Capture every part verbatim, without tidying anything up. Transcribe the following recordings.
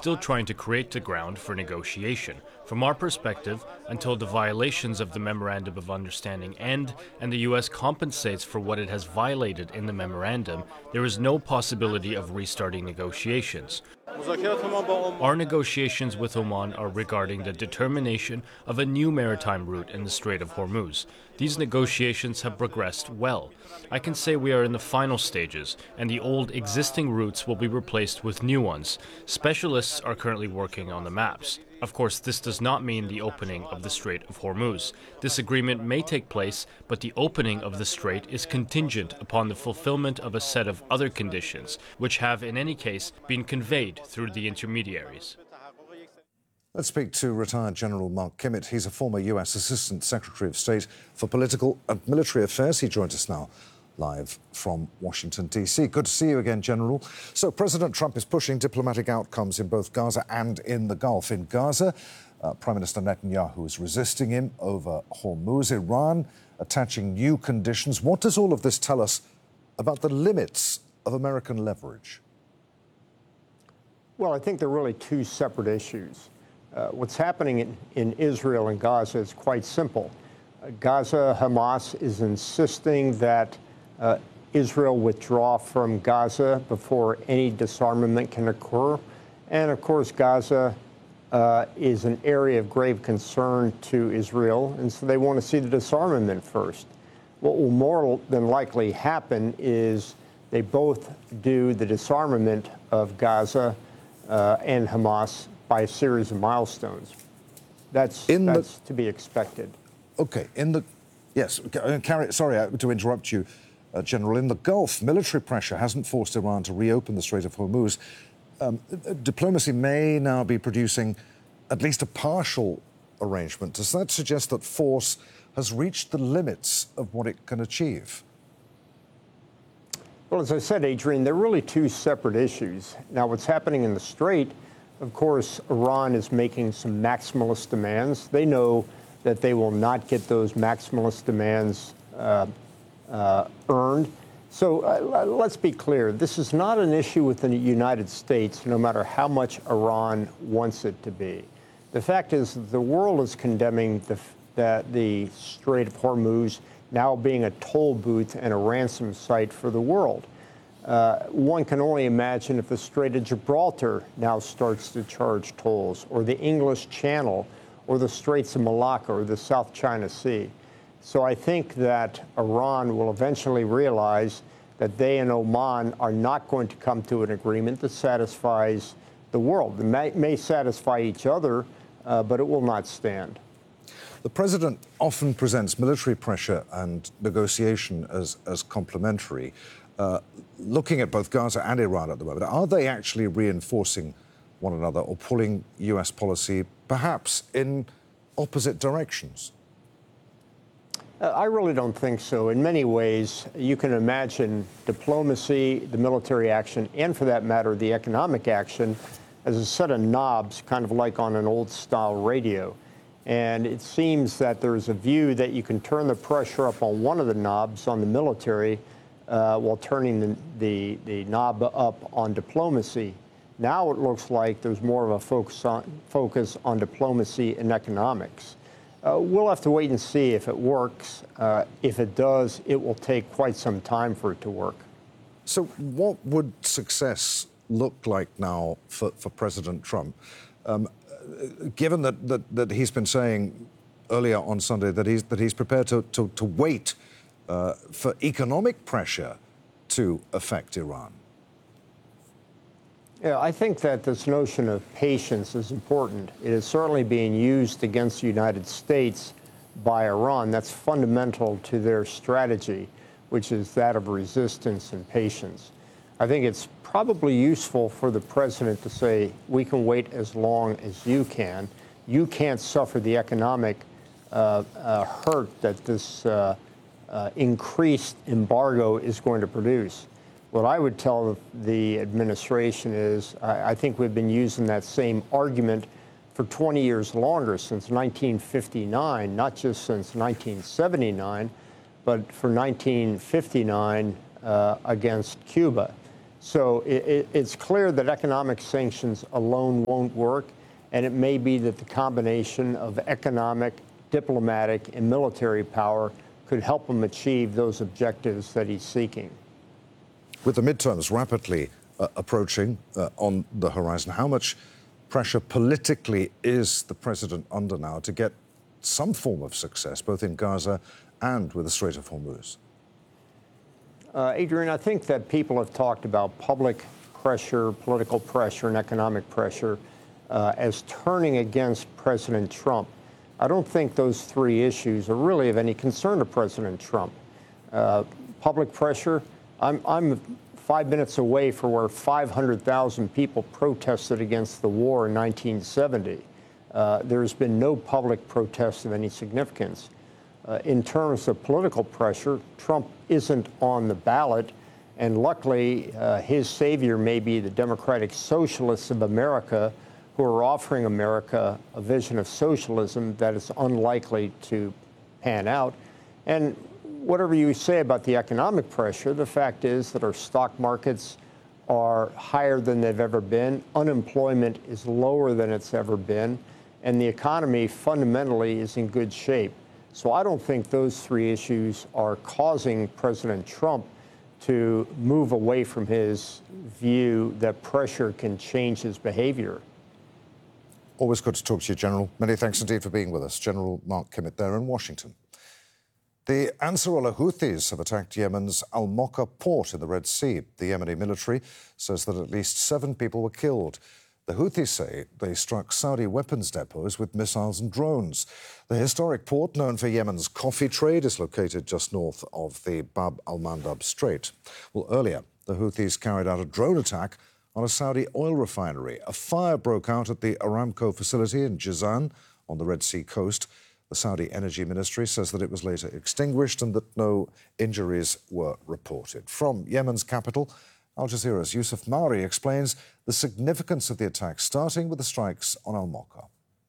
still trying to create the ground for negotiation. From our perspective, until the violations of the Memorandum of Understanding end and the U S compensates for what it has violated in the memorandum, there is no possibility of restarting negotiations. Our negotiations with Oman are regarding the determination of a new maritime route in the Strait of Hormuz. These negotiations have progressed well. I can say we are in the final stages, and the old existing routes will be replaced with new ones. Specialists are currently working on the maps. Of course, this does not mean the opening of the Strait of Hormuz. This agreement may take place, but the opening of the strait is contingent upon the fulfillment of a set of other conditions, which have, in any case, been conveyed through the intermediaries. Let's speak to retired General Mark Kimmitt. He's a former U S Assistant Secretary of State for Political and Military Affairs. He joins us now live from Washington, D C. Good to see you again, General. So President Trump is pushing diplomatic outcomes in both Gaza and in the Gulf. In Gaza, uh, Prime Minister Netanyahu is resisting him over Hormuz. Iran attaching new conditions. What does all of this tell us about the limits of American leverage? Well, I think they're really two separate issues. Uh, what's happening in, in Israel and Gaza is quite simple. Uh, Gaza, Hamas is insisting that uh, Israel withdraw from Gaza before any disarmament can occur. And of course, Gaza uh, is an area of grave concern to Israel, and so they want to see the disarmament first. What will more than likely happen is they both do the disarmament of Gaza uh, and Hamas by a series of milestones. That's, in that's the, to be expected. Okay, in the, yes, carry, sorry to interrupt you, uh, General. In the Gulf, military pressure hasn't forced Iran to reopen the Strait of Hormuz. Um, diplomacy may now be producing at least a partial arrangement. Does that suggest that force has reached the limits of what it can achieve? Well, as I said, Adrian, they're really two separate issues. Now, what's happening in the Strait, of course, Iran is making some maximalist demands. They know that they will not get those maximalist demands uh, uh, earned. So uh, let's be clear. This is not an issue with the United States, no matter how much Iran wants it to be. The fact is the world is condemning the, the, the Strait of Hormuz now being a toll booth and a ransom site for the world. Uh, one can only imagine if the Strait of Gibraltar now starts to charge tolls, or the English Channel, or the Straits of Malacca, or the South China Sea. So I think that Iran will eventually realize that they and Oman are not going to come to an agreement that satisfies the world. It may, may satisfy each other, uh, but it will not stand. The president often presents military pressure and negotiation as, as complementary. Uh, looking at both Gaza and Iran at the moment, are they actually reinforcing one another or pulling U S policy perhaps in opposite directions? Uh, I really don't think so. In many ways, you can imagine diplomacy, the military action, and for that matter, the economic action as a set of knobs, kind of like on an old-style radio. And it seems that there's a view that you can turn the pressure up on one of the knobs on the military uh, while turning the, the, the knob up on diplomacy. Now it looks like there's more of a focus on, focus on diplomacy and economics. Uh, we'll have to wait and see if it works. Uh, if it does, it will take quite some time for it to work. So what would success look like now for, for President Trump? Um, given that, that, that he's been saying earlier on Sunday that he's, that he's prepared to, to, to wait uh, for economic pressure to affect Iran? Yeah, I think that this notion of patience is important. It is certainly being used against the United States by Iran. That's fundamental to their strategy, which is that of resistance and patience. I think it's probably useful for the president to say, we can wait as long as you can. You can't suffer the economic uh, uh, hurt that this uh, uh, increased embargo is going to produce. What I would tell the administration is I, I think we've been using that same argument for twenty years longer, since nineteen fifty-nine, not just since nineteen seventy-nine, but for nineteen fifty-nine uh, against Cuba. So it, it, it's clear that economic sanctions alone won't work, and it may be that the combination of economic, diplomatic, and military power could help him achieve those objectives that he's seeking. With the midterms rapidly uh, approaching uh, on the horizon, how much pressure politically is the president under now to get some form of success, both in Gaza and with the Strait of Hormuz? Uh, Adrian, I think that people have talked about public pressure, political pressure, and economic pressure uh, as turning against President Trump. I don't think those three issues are really of any concern to President Trump. Uh, public pressure, I'm, I'm five minutes away from where five hundred thousand people protested against the war in nineteen seventy. Uh, there's been no public protest of any significance. Uh, in terms of political pressure, Trump isn't on the ballot, and luckily uh, his savior may be the Democratic Socialists of America, who are offering America a vision of socialism that is unlikely to pan out. And whatever you say about the economic pressure, the fact is that our stock markets are higher than they've ever been, unemployment is lower than it's ever been, and the economy fundamentally is in good shape. So I don't think those three issues are causing President Trump to move away from his view that pressure can change his behavior. Always good to talk to you, General. Many thanks indeed for being with us. General Mark Kimmitt there in Washington. The Ansarullah Houthis have attacked Yemen's Al-Mokha port in the Red Sea. The Yemeni military says that at least seven people were killed. The Houthis say they struck Saudi weapons depots with missiles and drones. The historic port, known for Yemen's coffee trade, is located just north of the Bab al-Mandab Strait. Well, earlier, the Houthis carried out a drone attack on a Saudi oil refinery. A fire broke out at the Aramco facility in Jizan on the Red Sea coast. The Saudi Energy Ministry says that it was later extinguished and that no injuries were reported. From Yemen's capital, Al Jazeera's Yusuf Mauri explains the significance of the attack, starting with the strikes on Al-Mokha.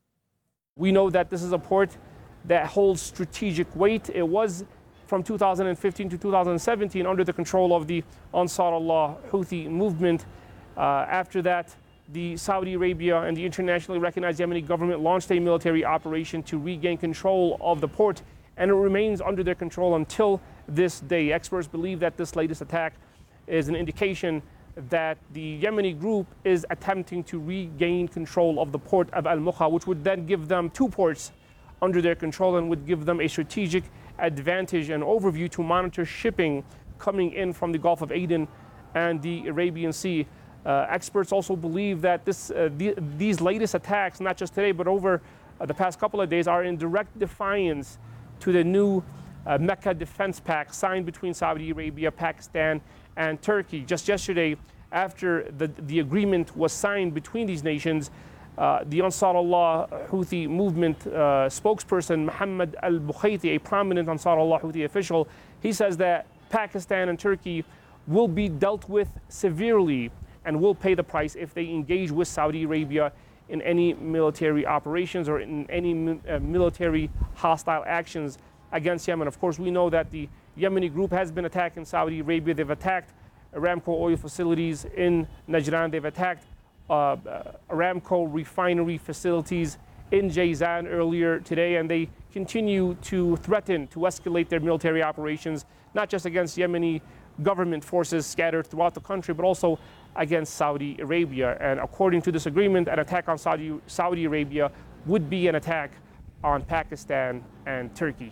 We know that this is a port that holds strategic weight. It was from two thousand fifteen to two thousand seventeen under the control of the Ansarullah Houthi movement. Uh, after that, the Saudi Arabia and the internationally recognized Yemeni government launched a military operation to regain control of the port, and it remains under their control until this day. Experts believe that this latest attack is an indication that the Yemeni group is attempting to regain control of the port of Al-Mokha, which would then give them two ports under their control and would give them a strategic advantage and overview to monitor shipping coming in from the Gulf of Aden and the Arabian Sea. Uh, experts also believe that this, uh, the, these latest attacks, not just today, but over uh, the past couple of days, are in direct defiance to the new uh, Mecca Defense Pact signed between Saudi Arabia, Pakistan, and Turkey. Just yesterday, after the, the agreement was signed between these nations, uh, the Ansarullah Houthi movement uh, spokesperson, Mohammed al-Bukhaiti, a prominent Ansarullah Houthi official, he says that Pakistan and Turkey will be dealt with severely and will pay the price if they engage with Saudi Arabia in any military operations or in any uh, military hostile actions against Yemen. Of course, we know that the Yemeni group has been attacking Saudi Arabia. They've attacked Aramco oil facilities in Najran. They've attacked uh, uh, Aramco refinery facilities in Jizan earlier today, and they continue to threaten to escalate their military operations, not just against Yemeni government forces scattered throughout the country, but also against Saudi Arabia. And according to this agreement, an attack on Saudi, Saudi Arabia would be an attack on Pakistan and Turkey.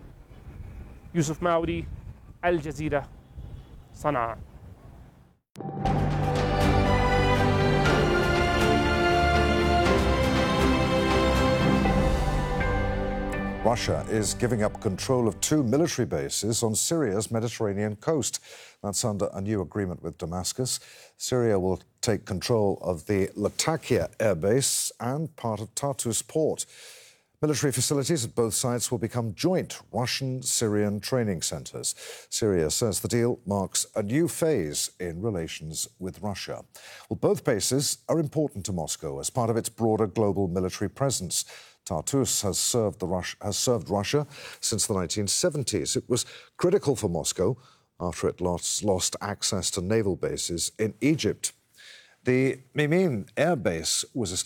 Yusuf Maudi, Al Jazeera, Sana'a. Russia is giving up control of two military bases on Syria's Mediterranean coast. That's under a new agreement with Damascus. Syria will take control of the Latakia air base and part of Tartus port. Military facilities at both sites will become joint Russian-Syrian training centres. Syria says the deal marks a new phase in relations with Russia. Well, both bases are important to Moscow as part of its broader global military presence. Tartus has served, the Rus- has served Russia since the nineteen seventies. It was critical for Moscow after it lost, lost access to naval bases in Egypt. The Mimim air base was established